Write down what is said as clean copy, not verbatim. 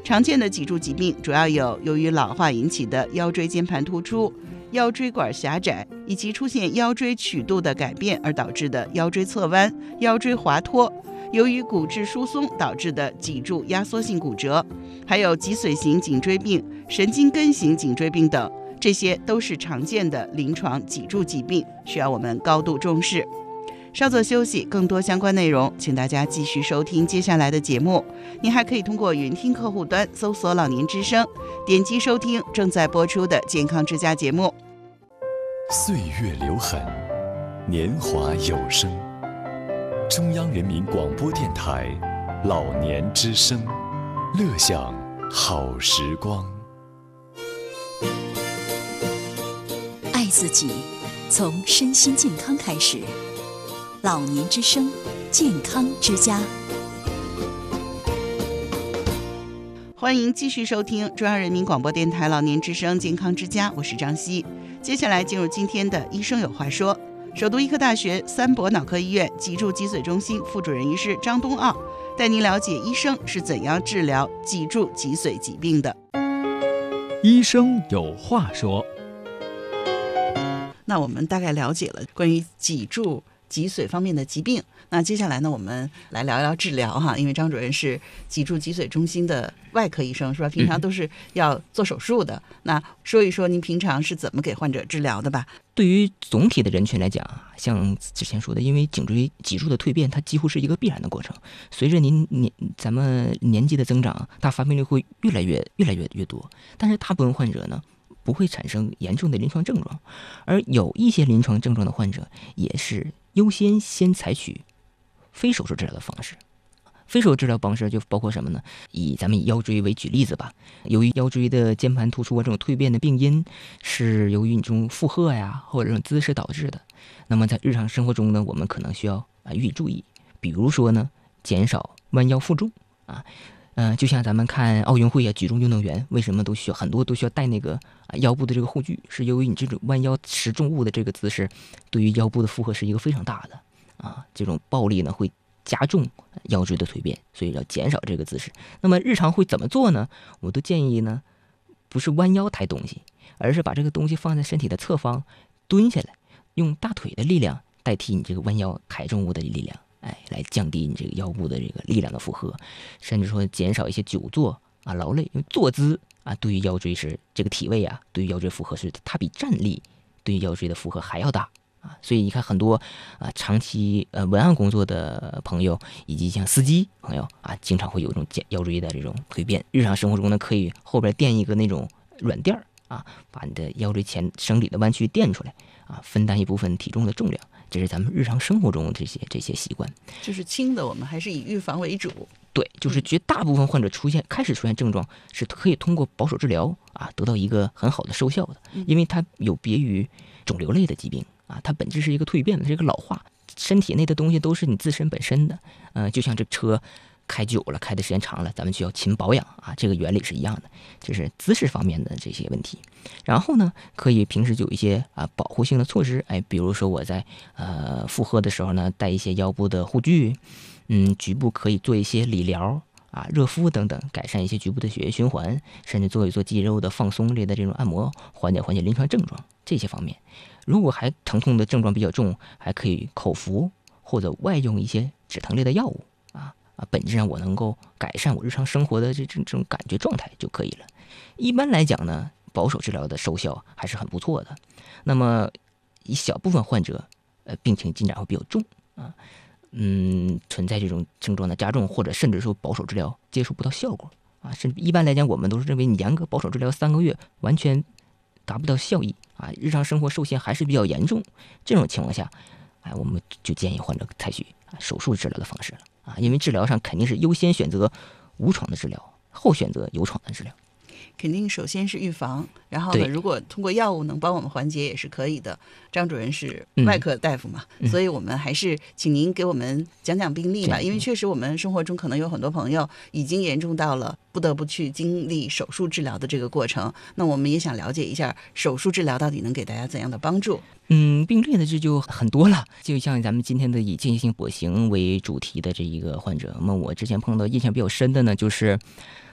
常见的脊柱疾病主要有由于老化引起的腰椎间盘突出、腰椎管狭窄，以及出现腰椎曲度的改变而导致的腰椎侧弯、腰椎滑脱，由于骨质疏松导致的脊柱压缩性骨折，还有脊髓型颈椎病、神经根型颈椎病等，这些都是常见的临床脊柱疾病，需要我们高度重视。稍作休息，更多相关内容请大家继续收听接下来的节目。您还可以通过云听客户端搜索老年之声，点击收听正在播出的健康之家节目。 岁月留痕，年华有声。中央人民广播电台老年之声，乐享好时光。 爱自己，从身心健康开始。老年之声，健康之家。 欢迎继续收听中央人民广播电台老年之声健康之家，我是张希。接下来进入今天的医生有话说。首都医科大学三博脑科医院脊柱脊髓中心副主任医师张东奥带您了解医生是怎样治疗脊柱脊髓疾病的。 医生有话说。 那我们大概了解了关于脊柱脊髓方面的疾病，那接下来呢，我们来聊一聊治疗哈。因为张主任是脊柱脊髓中心的外科医生，是吧？平常都是要做手术的。那说一说您平常是怎么给患者治疗的吧？ 对于总体的人群来讲，像之前说的，因为脊柱的蜕变，它几乎是一个必然的过程。随着咱们年纪的增长，它发病率会越来越多。但是大部分患者呢，不会产生严重的临床症状，而有一些临床症状的患者也是优先采取非手术治疗的方式。非手术治疗方式就包括什么呢？咱们以腰椎为举例子吧。由于腰椎的间盘突出这种蜕变的病因是由于你这种负荷呀或者这种姿势导致的，那么在日常生活中呢，我们可能需要予以注意。比如说呢，减少弯腰负重就像咱们看奥运会举重运动员为什么很多都需要带那个腰部的这个护具，是由于你这种弯腰持重物的这个姿势对于腰部的负荷是一个非常大的这种暴力呢会加重腰椎的蜕变，所以要减少这个姿势。那么日常会怎么做呢？我都建议呢，不是弯腰抬东西，而是把这个东西放在身体的侧方蹲下来，用大腿的力量代替你这个弯腰抬重物的力量，来降低你这个腰部的这个力量的负荷，甚至说减少一些久坐劳累。因为坐姿对于腰椎是这个体位对于腰椎负荷是它比站立对于腰椎的负荷还要大所以你看很多长期文案工作的朋友，以及像司机朋友经常会有这种腰椎的这种蜕变。日常生活中呢，可以后边垫一个那种软垫把你的腰椎前生理的弯曲垫出来分担一部分体重的重量。这是咱们日常生活中这些习惯， 就是轻的我们还是以预防为主。 对，就是绝大部分患者开始出现症状是可以通过保守治疗得到一个很好的收效的，因为它有别于肿瘤类的疾病它本质是一个蜕变的，是一个老化，身体内的东西都是你自身本身的。就像这车开久了，开的时间长了，咱们就要勤保养这个原理是一样的，就是姿势方面的这些问题。然后呢，可以平时就有一些保护性的措施，比如说我在负荷的时候呢，带一些腰部的护具，局部可以做一些理疗热敷等等，改善一些局部的血液循环，甚至做一做肌肉的放松类的这种按摩，缓解临床症状这些方面。如果还疼痛的症状比较重，还可以口服或者外用一些止疼类的药物本质上我能够改善我日常生活的这种感觉状态就可以了。一般来讲呢，保守治疗的收效还是很不错的。那么一小部分患者病情进展会比较重存在这种症状的加重，或者甚至说保守治疗接触不到效果甚至一般来讲我们都是认为你严格保守治疗3个月完全达不到效益日常生活受限还是比较严重。这种情况下我们就建议患者采取手术治疗的方式了因为治疗上肯定是优先选择无创的治疗，后选择有创的治疗。 肯定首先是预防，然后呢，如果通过药物能帮我们缓解也是可以的。张主任是外科大夫嘛，所以我们还是请您给我们讲讲病例吧，因为确实我们生活中可能有很多朋友已经严重到了不得不去经历手术治疗的这个过程，那我们也想了解一下手术治疗到底能给大家怎样的帮助。 病例的这就很多了，就像咱们今天的以间歇性跛行为主题的这一个患者，那么我之前碰到印象比较深的呢，就是